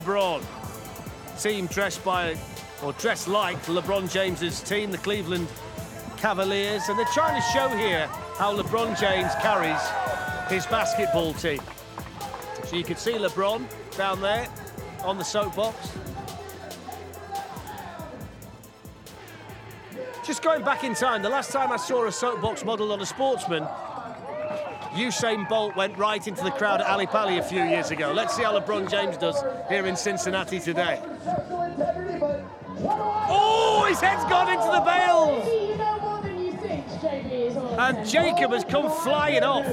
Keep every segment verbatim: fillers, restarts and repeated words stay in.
LeBron. Team dressed by, or dressed like LeBron James's team, the Cleveland Cavaliers, and they're trying to show here how LeBron James carries his basketball team. So you can see LeBron down there on the soapbox. Just going back in time, the last time I saw a soapbox modelled on a sportsman, Usain Bolt went right into the crowd at Ali Pali a few years ago. Let's see how LeBron James does here in Cincinnati today. Oh, his head's gone into the bales! And Jacob has come flying off.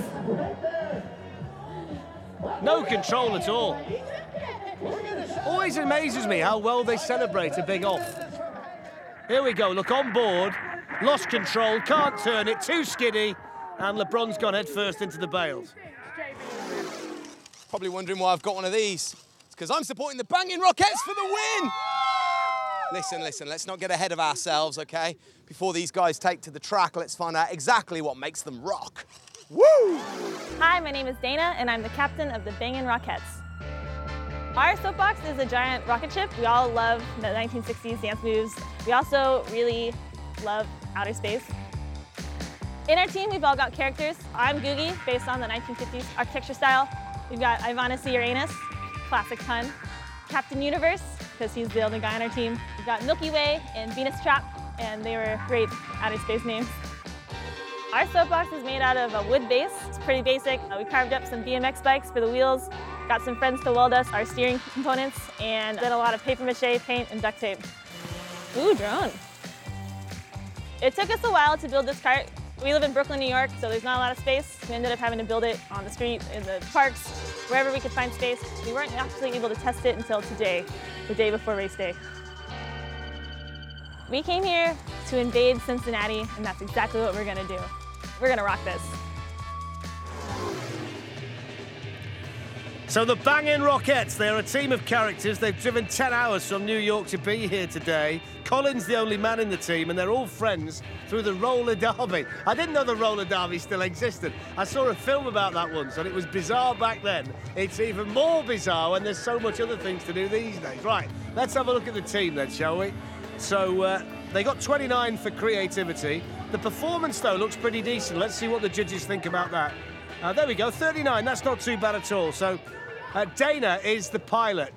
No control at all. Always amazes me how well they celebrate a big off. Here we go, look, on board, lost control, can't turn it, too skiddy, and LeBron's gone head first into the bales. Probably wondering why I've got one of these. It's because I'm supporting the Bangin' Rockettes for the win! Listen, listen, let's not get ahead of ourselves, okay? Before these guys take to the track, let's find out exactly what makes them rock. Woo! Hi, my name is Dana, and I'm the captain of the Bangin' Rockettes. Our soapbox is a giant rocket ship. We all love the nineteen sixties dance moves. We also really love outer space. In our team, we've all got characters. I'm Googie, based on the nineteen fifties architecture style. We've got Ivana C. Uranus, classic pun. Captain Universe, because he's the only guy on our team. We've got Milky Way and Venus Trap, and they were great outer space names. Our soapbox is made out of a wood base. It's pretty basic. Uh, we carved up some B M X bikes for the wheels, got some friends to weld us our steering components, and then a lot of paper mache, paint, and duct tape. Ooh, drone. It took us a while to build this cart. We live in Brooklyn, New York, so there's not a lot of space. We ended up having to build it on the street, in the parks, wherever we could find space. We weren't actually able to test it until today, the day before race day. We came here to invade Cincinnati, and that's exactly what we're gonna do. We're gonna rock this. So the Bangin' Rockettes, they're a team of characters. They've driven ten hours from New York to be here today. Colin's the only man in the team, and they're all friends through the roller derby. I didn't know the roller derby still existed. I saw a film about that once, and it was bizarre back then. It's even more bizarre when there's so much other things to do these days. Right, let's have a look at the team then, shall we? So uh, they got twenty-nine for creativity. The performance, though, looks pretty decent. Let's see what the judges think about that. Uh, there we go, thirty-nine, that's not too bad at all. So uh, Dana is the pilot.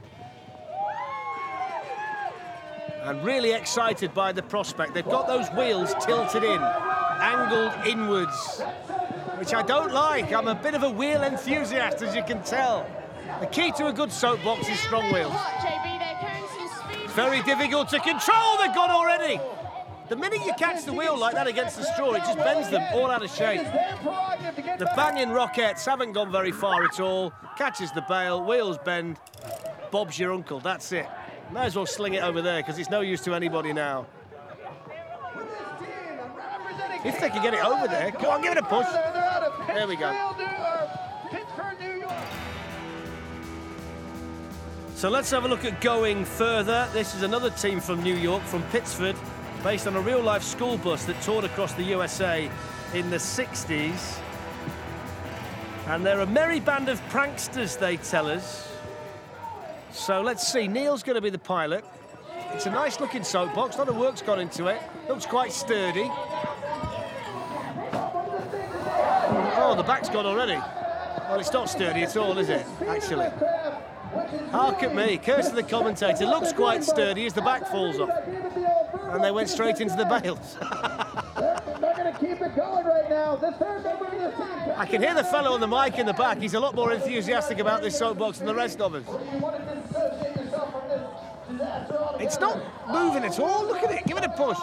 And really excited by the prospect. They've got those wheels tilted in, angled inwards, which I don't like. I'm a bit of a wheel enthusiast, as you can tell. The key to a good soapbox is strong wheels. Very difficult to control, they've gone already. The minute you catch the wheel like that against the straw, it just bends them all out of shape. The Bangin' Rockettes haven't gone very far at all. Catches the bail, wheels bend, Bob's your uncle, that's it. Might as well sling it over there, because it's no use to anybody now. If they can get it over there, come on, give it a push. There we go. So let's have a look at going further. This is another team from New York, from Pittsford, based on a real-life school bus that toured across the U S A in the sixties. And they're a merry band of pranksters, they tell us. So let's see, Neil's going to be the pilot. It's a nice-looking soapbox, a lot of work's gone into it. Looks quite sturdy. Oh, the back's gone already. Well, it's not sturdy at all, is it, actually? Hark at me, curse to the commentator. Looks quite sturdy as the back falls off. And they went straight into the bales. I can hear the fellow on the mic in the back. He's a lot more enthusiastic about this soapbox than the rest of us. It's not moving at all. Look at it. Give it a push.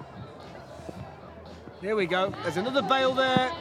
Here we go. There's another bale there.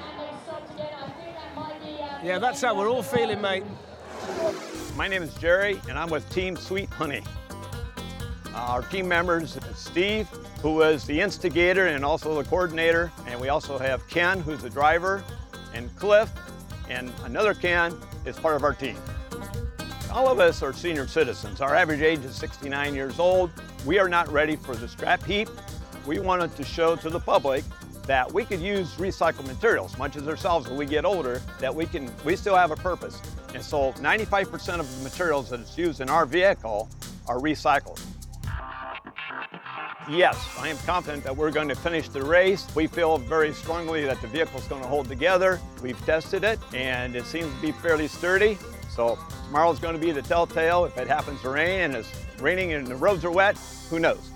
Yeah, that's how we're all feeling, mate. My name is Jerry, and I'm with Team Sweet Honey. Uh, our team members is Steve, who was the instigator and also the coordinator, and we also have Ken, who's the driver, and Cliff, and another Ken is part of our team. All of us are senior citizens. Our average age is sixty-nine years old. We are not ready for the scrap heap. We wanted to show to the public that we could use recycled materials, much as ourselves when we get older, that we can, we still have a purpose. And so ninety-five percent of the materials that is used in our vehicle are recycled. Yes, I am confident that we're going to finish the race. We feel very strongly that the vehicle is going to hold together. We've tested it, and it seems to be fairly sturdy. So tomorrow's going to be the telltale. If it happens to rain and it's raining and the roads are wet, who knows?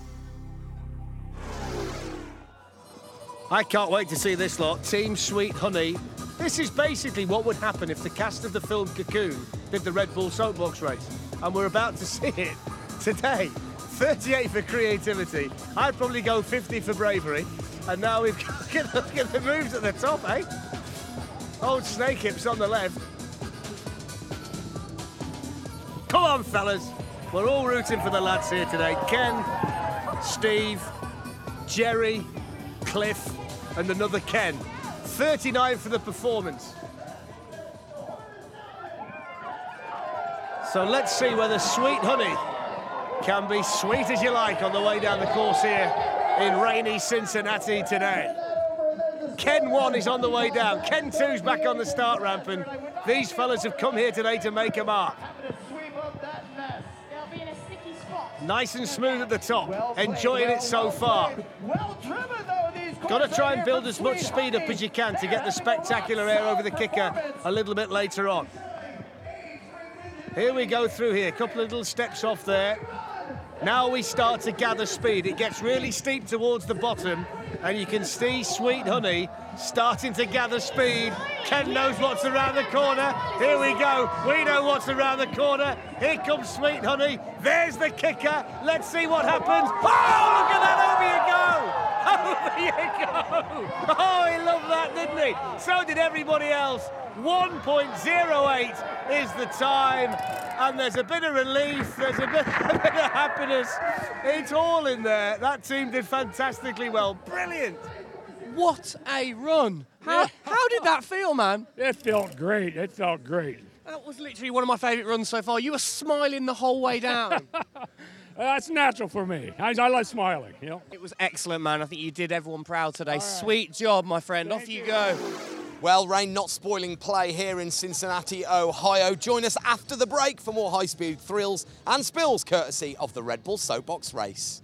I can't wait to see this lot. Team Sweet Honey. This is basically what would happen if the cast of the film Cocoon did the Red Bull Soapbox race. And we're about to see it today. thirty-eight for creativity. I'd probably go fifty for bravery. And now we've got look at the moves at the top, eh? Old Snake Hips on the left. Come on, fellas. We're all rooting for the lads here today. Ken, Steve, Jerry, Cliff, and another Ken. thirty-nine for the performance. So let's see whether Sweet Honey can be sweet as you like on the way down the course here in rainy Cincinnati today. Ken one is on the way down. Ken two's back on the start ramp, and these fellas have come here today to make a mark. Nice and smooth at the top, enjoying it so far. Got to try and build as much speed up as you can to get the spectacular air over the kicker a little bit later on. Here we go through here, a couple of little steps off there. Now we start to gather speed. It gets really steep towards the bottom, and you can see Sweet Honey starting to gather speed. Ken knows what's around the corner. Here we go. We know what's around the corner. Here comes Sweet Honey. There's the kicker. Let's see what happens. Oh, look at that. Over you go. Over you go. Oh, he loved that, didn't he? So did everybody else. one point oh eight is the time, and there's a bit of relief, there's a bit, a bit of happiness. It's all in there. That team did fantastically well. Brilliant. What a run. How, how did that feel, man? It felt great. It felt great. That was literally one of my favourite runs so far. You were smiling the whole way down. That's natural for me. I, I like smiling, you know. It was excellent, man. I think you did everyone proud today. Right. Sweet job, my friend. Thank Off you, you go. Well, rain not spoiling play here in Cincinnati, Ohio. Join us after the break for more high-speed thrills and spills courtesy of the Red Bull Soapbox race.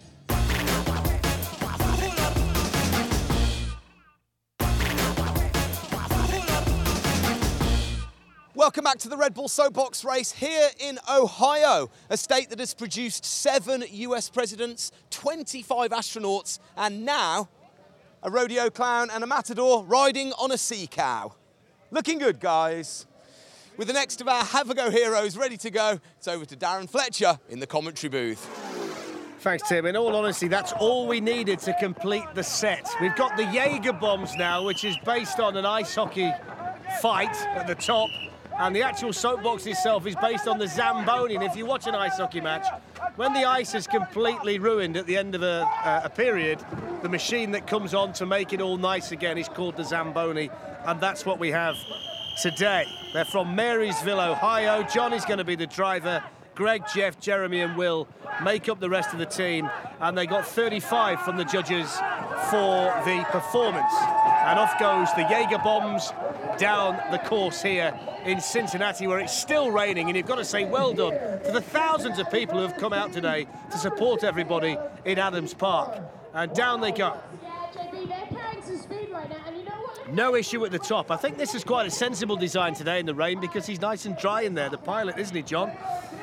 Welcome back to the Red Bull Soapbox race here in Ohio, a state that has produced seven U S presidents, twenty-five astronauts, and now a rodeo clown and a matador riding on a sea cow. Looking good, guys. With the next of our Have-A-Go heroes ready to go, it's over to Darren Fletcher in the commentary booth. Thanks, Tim. In all honesty, that's all we needed to complete the set. We've got the Jaeger bombs now, which is based on an ice hockey fight at the top, and the actual soapbox itself is based on the Zamboni. And if you watch an ice hockey match, when the ice is completely ruined at the end of a, uh, a period, the machine that comes on to make it all nice again is called the Zamboni, and that's what we have today. They're from Marysville, Ohio. John is going to be the driver. Greg, Jeff, Jeremy and Will make up the rest of the team, and they got thirty-five from the judges for the performance. And off goes the Jaeger bombs down the course here in Cincinnati, where it's still raining, and you've got to say well done to the thousands of people who have come out today to support everybody in Adams Park. And down they go. No issue at the top. I think this is quite a sensible design today in the rain, because he's nice and dry in there, the pilot, isn't he, John?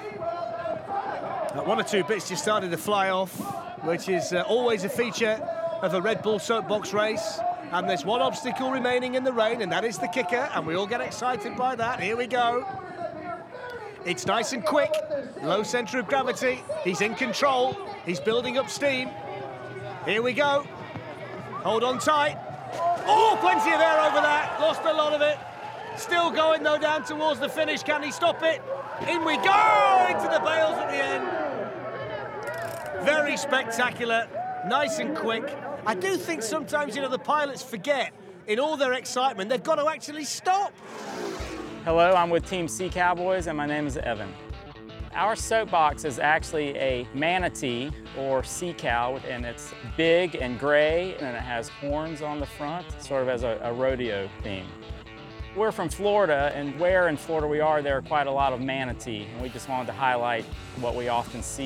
Uh, one or two bits just started to fly off, which is uh, always a feature of a Red Bull Soapbox race. And there's one obstacle remaining in the rain, and that is the kicker, and we all get excited by that. Here we go. It's nice and quick, low centre of gravity. He's in control. He's building up steam. Here we go. Hold on tight. Oh, plenty of air over that. Lost a lot of it. Still going, though, down towards the finish. Can he stop it? In we go! Into the bales at the end. Very spectacular. Nice and quick. I do think sometimes, you know, the pilots forget, in all their excitement, they've got to actually stop. Hello, I'm with Team Sea Cowboys, and my name is Evan. Our soapbox is actually a manatee or sea cow, and it's big and gray, and it has horns on the front, sort of as a, a rodeo theme. We're from Florida, and where in Florida we are, there are quite a lot of manatee, and we just wanted to highlight what we often see